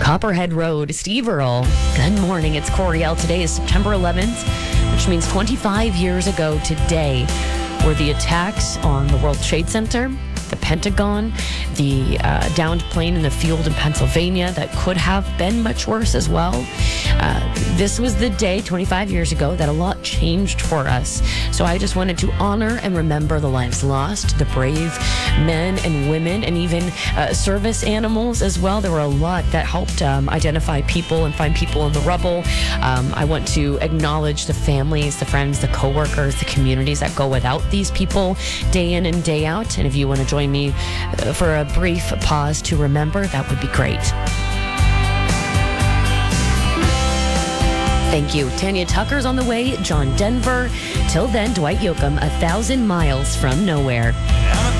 Copperhead Road, Steve Earle. Good morning, it's Coriel. Today is September 11th, which means 25 years ago today were the attacks on the World Trade Center, the Pentagon, the downed plane in the field in Pennsylvania that could have been much worse as well. This was the day 25 years ago that a lot changed for us. So I just wanted to honor and remember the lives lost, the brave men and women, and even service animals as well. There were a lot that helped identify people and find people in the rubble. I want to acknowledge the families, the friends, the coworkers, the communities that go without these people day in and day out. And if you want to join me for a brief pause to remember, that would be great. Thank you. Tanya Tucker's on the way, John Denver. Till then, Dwight Yoakam, 1,000 miles from nowhere.